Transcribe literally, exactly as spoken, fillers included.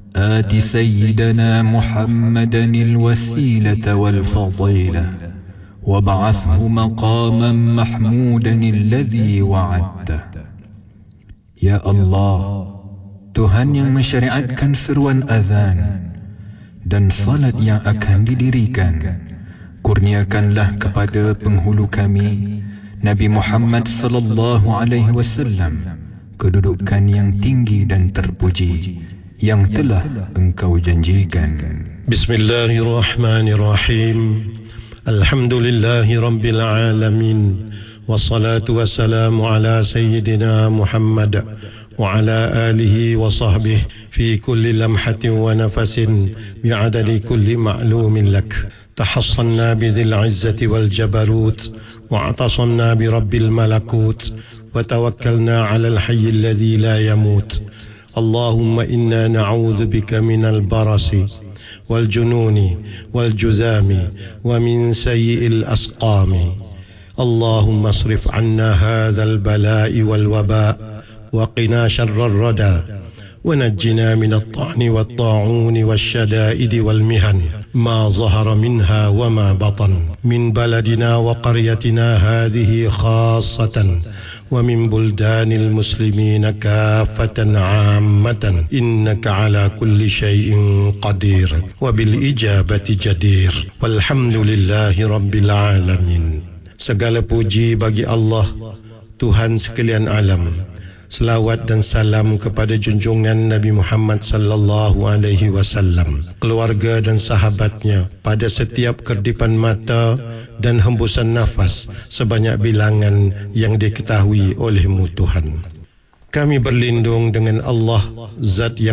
آت سيدنا محمدا الوسيلة والفضيلة وابعثه مقاما محمودا الذي وعدته. Ya Allah, Tuhan yang mensyariatkan seruan azan dan salat yang akan didirikan, kurniakanlah kepada penghulu kami Nabi Muhammad sallallahu alaihi wasallam kedudukan yang tinggi dan terpuji yang telah Engkau janjikan. Bismillahirrahmanirrahim. Alhamdulillahi rabbil alamin. Wassalatu wassalamu ala sayyidina Muhammad wa ala alihi wa sahbihi fi kulli lamhatin wa nafasin bi'adadi kulli ma'lumin lak. Tahassanna bidhil izzati wal jabarut wa atasanna bi rabbil malakut wa tawakkalna ala al-hayy alladhi la yamut. Allahumma inna na'udhu bika minal barasi wal jununi wal juzami wa min sayyi'il asqami. اللهم اصرف عنا هذا البلاء والوباء وقنا شر الردى ونجنا من الطعن والطاعون والشدائد والمهن ما ظهر منها وما بطن من بلدنا وقريتنا هذه خاصة ومن بلدان المسلمين كافة عامة إنك على كل شيء قدير وبالإجابة جدير والحمد لله رب العالمين. Segala puji bagi Allah, Tuhan sekalian alam. Selawat dan salam kepada junjungan Nabi Muhammad sallallahu alaihi wasallam, keluarga dan sahabatnya pada setiap kerdipan mata dan hembusan nafas sebanyak bilangan yang diketahui oleh-Mu Tuhan. Kami berlindung dengan Allah, Zat yang